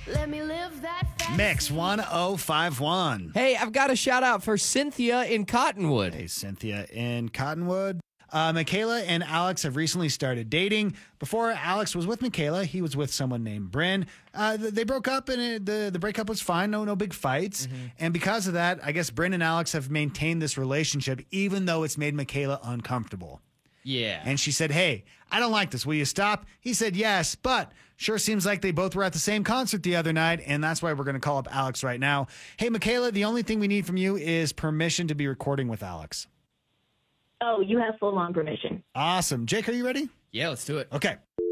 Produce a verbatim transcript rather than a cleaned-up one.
Let me live that fantasy. Mix one oh five one. Hey, I've got a shout out for Cynthia in Cottonwood. Hey, Cynthia in Cottonwood. Uh, Michaela and Alex have recently started dating. Before Alex was with Michaela, he was with someone named Bryn. Uh, th- they broke up, and it, the the breakup was fine. No, no big fights. Mm-hmm. And because of that, I guess Bryn and Alex have maintained this relationship, even though it's made Michaela uncomfortable. Yeah. And she said, "Hey, I don't like this. Will you stop?" He said, "Yes, but sure seems like they both were at the same concert the other night, and that's why we're going to call up Alex right now. Hey, Michaela, the only thing we need from you is permission to be recording with Alex." Oh, you have full on permission. Awesome. Jake, are you ready? Yeah, let's do it. Okay.